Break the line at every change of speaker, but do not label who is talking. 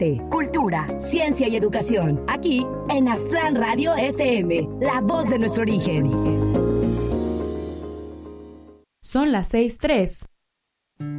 arte, cultura, ciencia y educación. Aquí en Aztlán Radio FM, la voz de nuestro origen.
Son las 6:03.